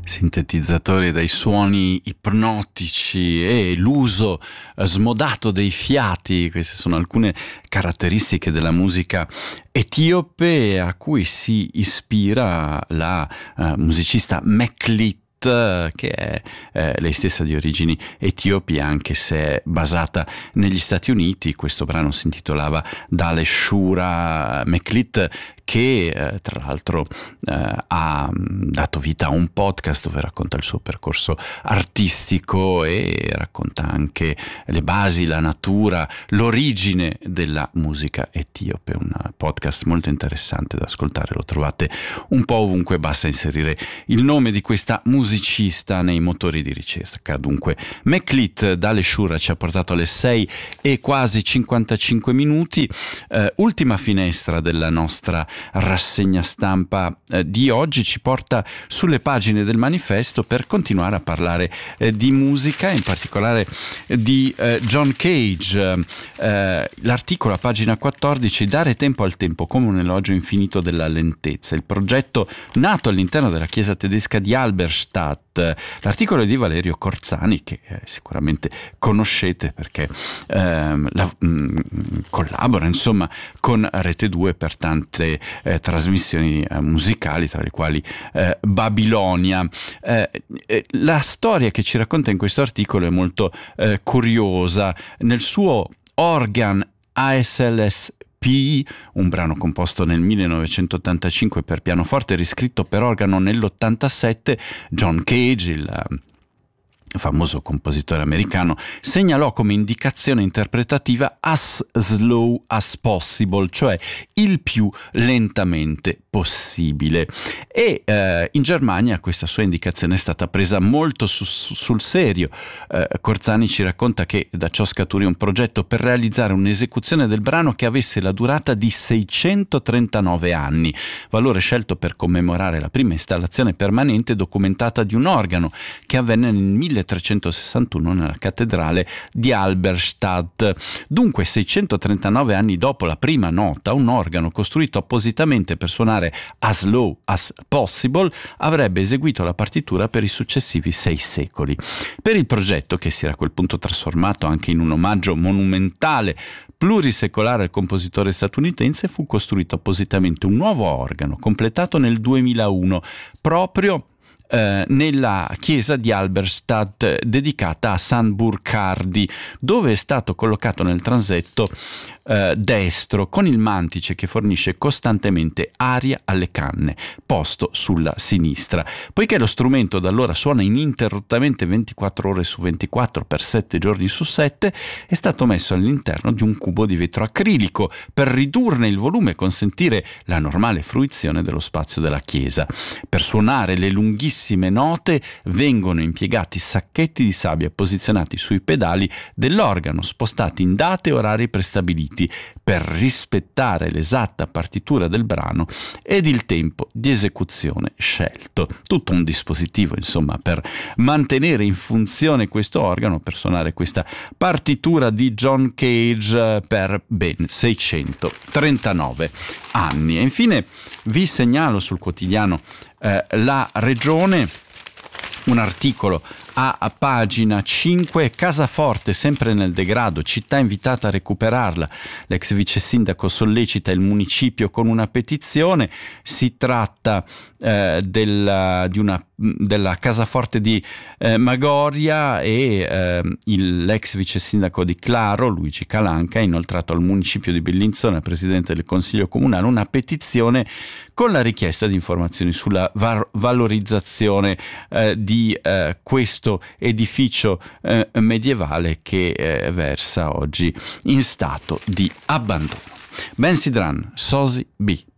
Sintetizzatori dai suoni ipnotici e l'uso smodato dei fiati, queste sono alcune caratteristiche della musica etiope a cui si ispira la musicista Meklit, che è lei stessa di origini etiopi, anche se è basata negli Stati Uniti. Questo brano si intitolava Dale Shura. Meklit, che tra l'altro ha dato vita a un podcast dove racconta il suo percorso artistico e racconta anche le basi, la natura, l'origine della musica etiope. Un podcast molto interessante da ascoltare, lo trovate un po' ovunque, basta inserire il nome di questa musicista nei motori di ricerca. Dunque Meklit Dale Shura ci ha portato alle 6 e quasi 55 minuti, ultima finestra della nostra rassegna stampa di oggi, ci porta sulle pagine del Manifesto per continuare a parlare di musica, in particolare di John Cage. L'articolo a pagina 14, Dare tempo al tempo come un elogio infinito della lentezza, il progetto nato all'interno della chiesa tedesca di Halberstadt. L'articolo è di Valerio Corzani, che sicuramente conoscete perché collabora insomma con Rete 2 per tante trasmissioni musicali, tra le quali Babilonia. La storia che ci racconta in questo articolo è molto curiosa. Nel suo Organ ASLS, un brano composto nel 1985 per pianoforte e riscritto per organo nell'87, John Cage, il famoso compositore americano, segnalò come indicazione interpretativa as slow as possible, cioè il più lentamente possibile. E in Germania questa sua indicazione è stata presa molto sul serio. Corzani ci racconta che da ciò scaturì un progetto per realizzare un'esecuzione del brano che avesse la durata di 639 anni, valore scelto per commemorare la prima installazione permanente documentata di un organo che avvenne nel 1361 nella cattedrale di Halberstadt. Dunque 639 anni dopo la prima nota, un organo costruito appositamente per suonare as slow as possible avrebbe eseguito la partitura per i successivi 6 secoli. Per il progetto, che si era a quel punto trasformato anche in un omaggio monumentale plurisecolare al compositore statunitense, fu costruito appositamente un nuovo organo completato nel 2001 proprio nella chiesa di Halberstadt dedicata a San Burcardi, dove è stato collocato nel transetto destro con il mantice che fornisce costantemente aria alle canne, posto sulla sinistra. Poiché lo strumento da allora suona ininterrottamente 24 ore su 24 per 7 giorni su 7, è stato messo all'interno di un cubo di vetro acrilico per ridurne il volume e consentire la normale fruizione dello spazio della chiesa. Per suonare le lunghissime note vengono impiegati sacchetti di sabbia posizionati sui pedali dell'organo, spostati in date e orari prestabiliti per rispettare l'esatta partitura del brano ed il tempo di esecuzione scelto. Tutto un dispositivo, insomma, per mantenere in funzione questo organo, per suonare questa partitura di John Cage per ben 639 anni. E infine vi segnalo sul quotidiano La Regione un articolo a pagina 5, Casaforte sempre nel degrado, città invitata a recuperarla, l'ex vice sindaco sollecita il municipio con una petizione. Si tratta della Casaforte di Magoria e l'ex vice sindaco di Claro, Luigi Calanca, ha inoltrato al municipio di Bellinzona, al presidente del consiglio comunale, una petizione con la richiesta di informazioni sulla valorizzazione di questo edificio medievale che versa oggi in stato di abbandono. Ben Sidran, Sosi B.